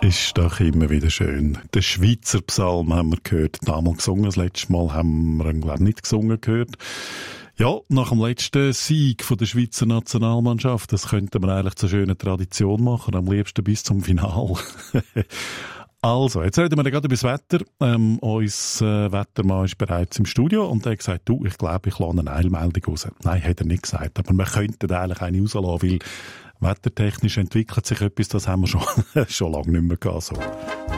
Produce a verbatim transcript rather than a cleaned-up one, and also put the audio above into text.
Ist doch immer wieder schön. Den Schweizer Psalm haben wir gehört, damals gesungen. Das letzte Mal haben wir ihn, glaube ich, nicht gesungen gehört. Ja, nach dem letzten Sieg von der Schweizer Nationalmannschaft, das könnte man eigentlich zur schönen Tradition machen, am liebsten bis zum Final. Also, jetzt reden wir gerade über das Wetter. Ähm, unser äh, Wettermann ist bereits im Studio und er hat gesagt, du, ich glaube, ich lasse eine Eilmeldung raus. Nein, hat er nicht gesagt, aber wir könnten eigentlich eine rauslassen, weil wettertechnisch entwickelt sich etwas, das haben wir schon, schon lange nicht mehr gehabt. So.